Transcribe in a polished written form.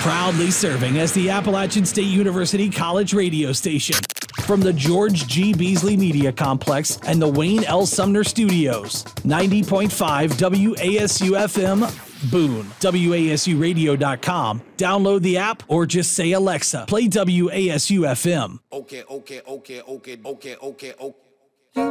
Proudly serving as the Appalachian State University College radio station. From the George G. Beasley Media Complex and the Wayne L. Sumner Studios. 90.5 WASU-FM, Boone. WASUradio.com. Download the app or just say, Alexa, play WASU-FM. Okay.